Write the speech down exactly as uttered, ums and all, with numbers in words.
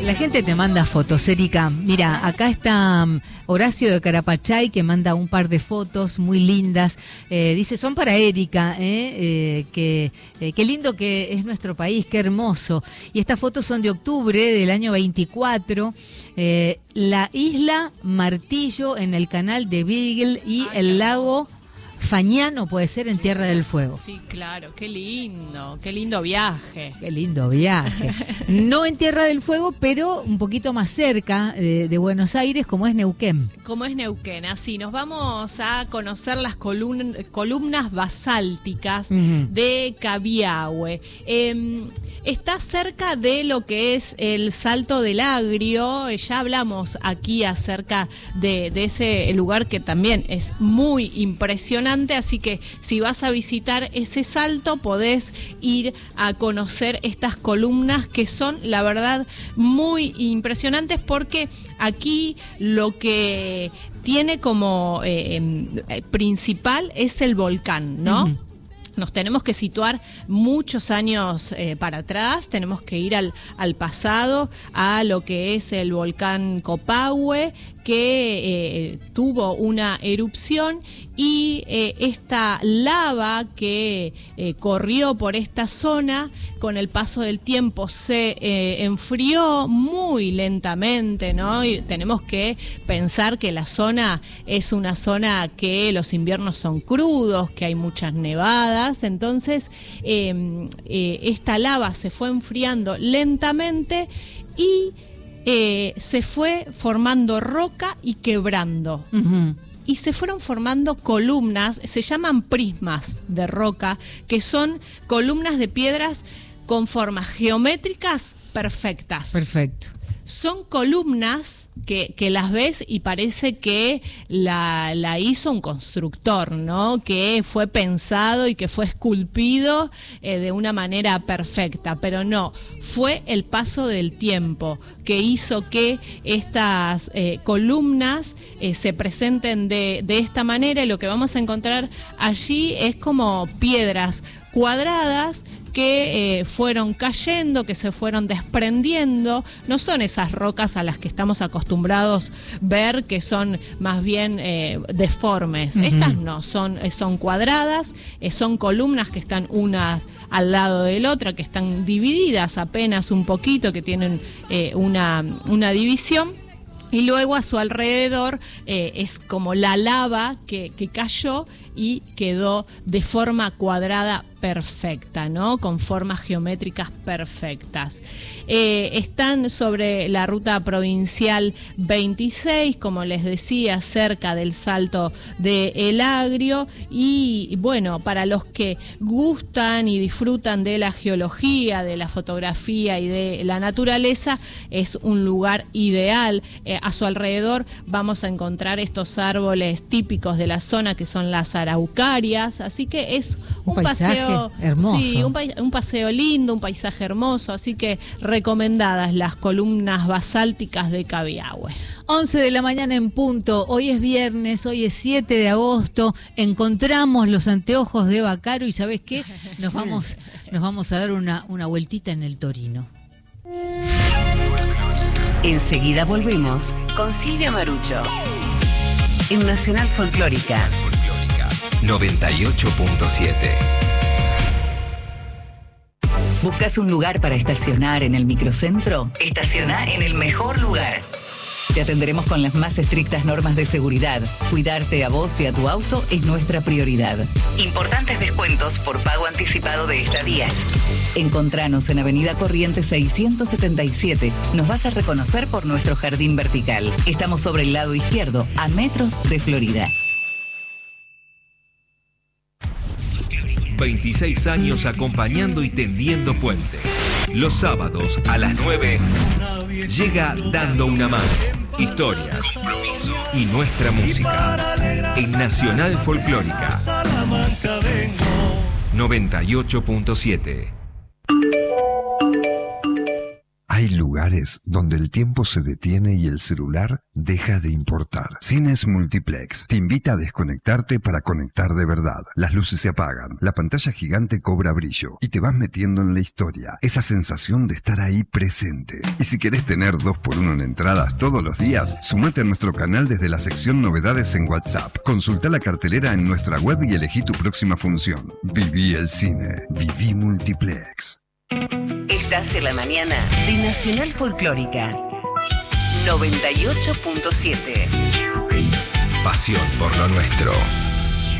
La gente te manda fotos, Erika. Mira, acá está um, Horacio de Carapachay, que manda un par de fotos muy lindas. Eh, dice, son para Erika, eh, eh, que eh, qué lindo que es nuestro país, qué hermoso. Y estas fotos son de octubre del año veinticuatro. Eh, la isla Martillo en el canal de Beagle y Ay, el lago Fañano, puede ser, en Tierra del Fuego. Sí, claro, qué lindo, qué lindo viaje. Qué lindo viaje. No en Tierra del Fuego, pero un poquito más cerca de, de Buenos Aires, como es Neuquén. Como es Neuquén, así nos vamos a conocer las column columnas basálticas uh-huh. de Cabiahue. Eh, está cerca de lo que es el Salto del Agrio. Ya hablamos aquí acerca de, de ese lugar que también es muy impresionante. Así que si vas a visitar ese salto podés ir a conocer estas columnas que son, la verdad, muy impresionantes, porque aquí lo que tiene como eh, eh, principal es el volcán, ¿no? Uh-huh. Nos tenemos que situar muchos años eh, para atrás, tenemos que ir al, al pasado, a lo que es el volcán Copahue, que eh, tuvo una erupción, y eh, esta lava que eh, corrió por esta zona con el paso del tiempo se eh, enfrió muy lentamente, ¿no? Y tenemos que pensar que la zona es una zona que los inviernos son crudos, que hay muchas nevadas, entonces eh, eh, esta lava se fue enfriando lentamente y Eh, se fue formando roca y quebrando. Uh-huh. Y se fueron formando columnas, se llaman prismas de roca, que son columnas de piedras con formas geométricas perfectas. Perfecto. Son columnas que, que las ves y parece que la, la hizo un constructor, ¿no? Que fue pensado y que fue esculpido eh, de una manera perfecta, pero no, fue el paso del tiempo que hizo que estas eh, columnas eh, se presenten de, de esta manera, y lo que vamos a encontrar allí es como piedras cuadradas que eh, fueron cayendo, que se fueron desprendiendo. No son esas rocas a las que estamos acostumbrados ver, que son más bien eh, deformes. Uh-huh. Estas no, son, son cuadradas, eh, son columnas que están unas al lado de la otra, que están divididas apenas un poquito, que tienen eh, una, una división. Y luego a su alrededor eh, es como la lava que, que cayó y quedó de forma cuadrada perfecta, ¿no? Con formas geométricas perfectas. Eh, están sobre la ruta provincial veintiséis, como les decía, cerca del Salto del Agrio, y bueno, para los que gustan y disfrutan de la geología, de la fotografía y de la naturaleza, es un lugar ideal. Eh, a su alrededor vamos a encontrar estos árboles típicos de la zona, que son las araucarias, así que es un, un paseo hermoso. Sí, un, un paseo lindo, un paisaje hermoso, así que recomendadas las columnas basálticas de Cabiahue. once de la mañana en punto, hoy es viernes, hoy es siete de agosto, encontramos los anteojos de Bacaro y ¿sabés qué? Nos vamos, nos vamos a dar una, una vueltita en el Torino. Enseguida volvemos con Silvia Marucho en Nacional Folclórica noventa y ocho punto siete. ¿Buscas un lugar para estacionar en el microcentro? Estaciona en el mejor lugar. Te atenderemos con las más estrictas normas de seguridad. Cuidarte a vos y a tu auto es nuestra prioridad. Importantes descuentos por pago anticipado de estadías. Encontranos en Avenida Corrientes seiscientos setenta y siete. Nos vas a reconocer por nuestro jardín vertical. Estamos sobre el lado izquierdo, a metros de Florida. veintiséis años acompañando y tendiendo puentes. Los sábados a las nueve llega Dando una Mano. Historias, compromiso y nuestra música. En Nacional Folclórica noventa y ocho punto siete. Hay lugares donde el tiempo se detiene y el celular deja de importar. Cines Multiplex te invita a desconectarte para conectar de verdad. Las luces se apagan, la pantalla gigante cobra brillo y te vas metiendo en la historia. Esa sensación de estar ahí presente. Y si querés tener dos por uno en entradas todos los días, sumate a nuestro canal desde la sección novedades en WhatsApp. Consulta la cartelera en nuestra web y elegí tu próxima función. Viví el cine. Viví Multiplex. Estás en la mañana de Nacional Folclórica noventa y ocho punto siete. Pasión por lo nuestro.